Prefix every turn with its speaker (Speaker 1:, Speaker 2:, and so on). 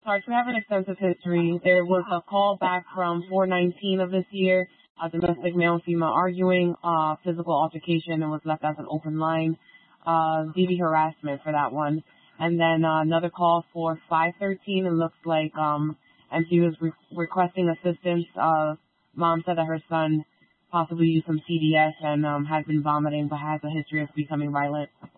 Speaker 1: Sarge, we have an extensive history. There was a call back from 419 of this year, a domestic male and female arguing, physical altercation, and was left as an open line, DV harassment for that one. And then another call for 513, it looks like, and she was requesting assistance. Mom said that her son possibly used some CDS and has been vomiting but has a history of becoming violent.